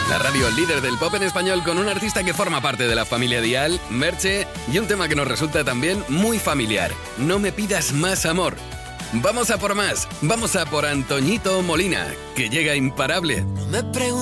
La radio líder del pop en español con un artista que forma parte de la familia Dial, Merche, y un tema que nos resulta también muy familiar. No me pidas más amor. Vamos a por más. Vamos a por Antoñito Molina, que llega imparable. No me preguntes